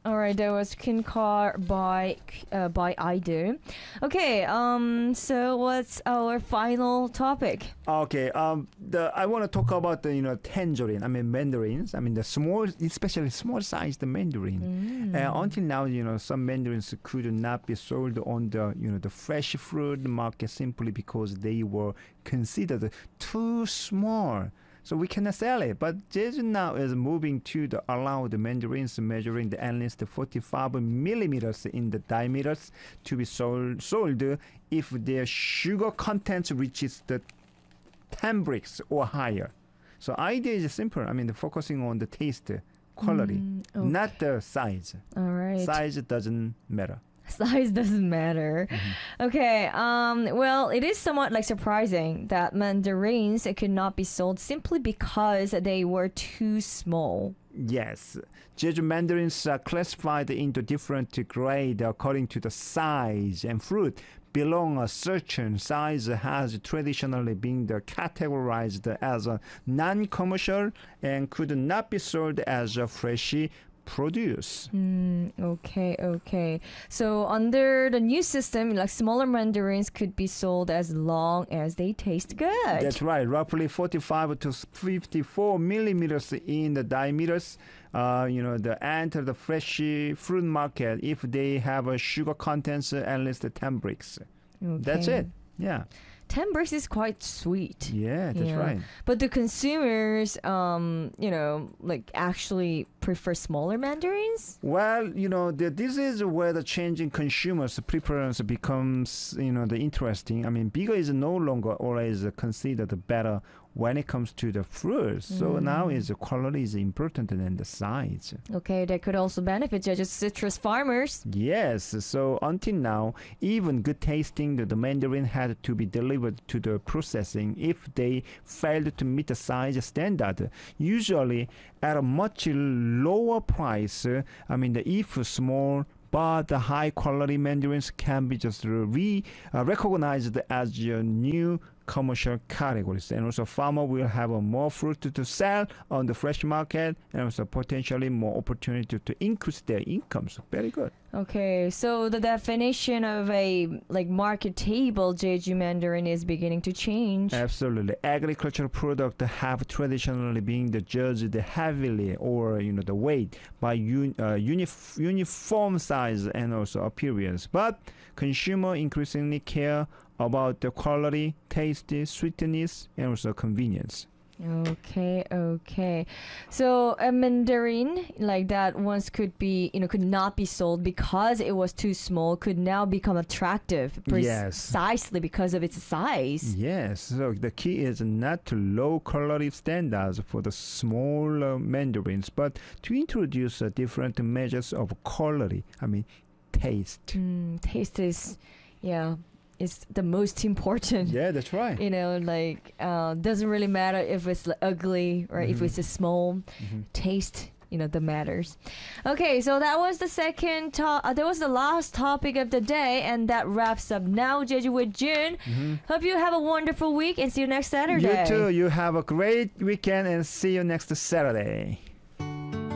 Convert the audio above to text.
All right, that was Kin Car by Idol. Okay, so what's our final topic? Okay, I want to talk about the tangerine. I mean mandarins. I mean the small, especially small sized mandarin. Until now, some mandarins could not be sold on the the fresh fruit market simply because they were considered too small. So we cannot sell it. But Jeju now is moving to the allowed mandarins measuring the at least 45 millimeters in the diameters to be sold if their sugar content reaches the 10 bricks or higher. So idea is simple. I mean, focusing on the taste, quality, okay. not the size. All right. Size doesn't matter. Size doesn't matter. Okay. Well, it is somewhat like surprising that mandarins could not be sold simply because they were too small. Yes, Jeju mandarins are classified into different grades according to the size, and fruit below a certain size has traditionally been categorized as a non-commercial and could not be sold as a fresh produce. Okay. So under the new system, like smaller mandarins could be sold as long as they taste good. That's right. Roughly 45 to 54 millimeters in the diameters. They enter the fresh fruit market if they have a sugar contents at least 10 bricks. Okay. That's it. Yeah. 10 bricks is quite sweet. Yeah, that's right. But the consumers, like actually prefer smaller mandarins? Well, this is where the change in consumers' preference becomes, the interesting. I mean, bigger is no longer always considered better when it comes to the fruits. So now is the quality is important than the size. Okay, that could also benefit just citrus farmers. Yes, so until now, even good tasting the mandarin had to be delivered to the processing if they failed to meet the size standard, usually at a much lower price. If small, but the high quality mandarins can be just recognized as a new commercial categories, and also farmer will have more fruit to sell on the fresh market, and also potentially more opportunity to increase their incomes. Very good. Okay, so the definition of a marketable Jeju mandarin is beginning to change. Absolutely. Agricultural products have traditionally been judged heavily or the weight by uniform size and also appearance, but consumer increasingly care about the quality, taste, sweetness, and also convenience. Okay. So a mandarin like that once could not be sold because it was too small, could now become attractive precisely because of its size. Yes. So the key is not to low quality standards for the small mandarins, but to introduce different measures of quality. Taste. Taste is, is the most important. Yeah, that's right. Doesn't really matter if it's ugly or if it's a small. Taste, that matters. Okay, so that was the that was the last topic of the day, and that wraps up Now Jeju with June. Hope you have a wonderful week and see you next Saturday. You too. You have a great weekend and see you next Saturday.